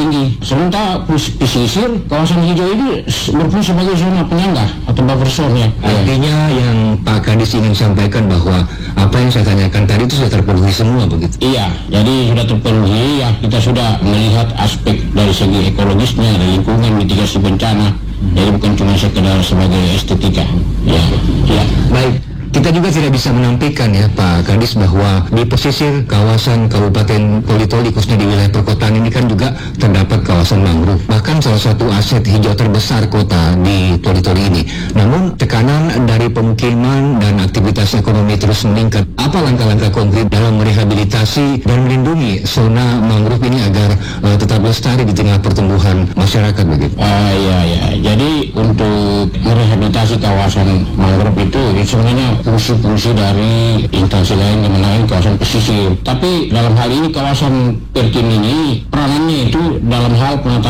tinggi. Sementara pesisir, kawasan hijau ini berfungsi sebagai zona penyangga atau buffer zone ya. Artinya yang Pak Kadis ingin sampaikan bahwa apa yang saya tanyakan tadi itu sudah terpenuhi semua begitu? Iya, jadi sudah terpenuhi ya. Kita sudah melihat aspek dari segi ekologisnya, dari lingkungan, mitigasi bencana. Jadi bukan cuma sekedar sebagai estetika. Ya. Baik. Kita juga tidak bisa menampilkan ya Pak Kadis bahwa di pesisir kawasan Kabupaten Toli-Toli khususnya di wilayah perkotaan ini kan juga terdapat kawasan mangrove, bahkan salah satu aset hijau terbesar kota di Toli-Toli ini. Namun tekanan dari pemukiman dan aktivitas ekonomi terus meningkat. Apa langkah-langkah konkret dalam merehabilitasi dan melindungi zona mangrove ini agar tetap lestari di tengah pertumbuhan masyarakat begitu? Ya. Jadi untuk merehabilitasi kawasan mangrove itu sebenarnya fungsi-fungsi dari instansi lain yang menangani kawasan pesisir. Tapi dalam hal ini kawasan Perkin ini peranannya itu dalam hal penataan